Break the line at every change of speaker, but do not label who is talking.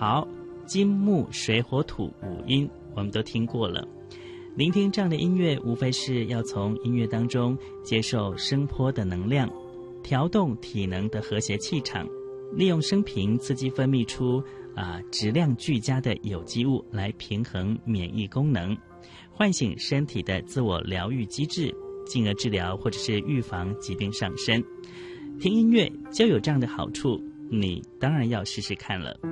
好，金木水火土五音我们都听过了。聆听这样的音乐，无非是要从音乐当中接受声波的能量，调动体能的和谐气场，利用声频刺激分泌出质量俱佳的有机物来平衡免疫功能，唤醒身体的自我疗愈机制，进而治疗或者是预防疾病上身。听音乐就有这样的好处，你当然要试试看了。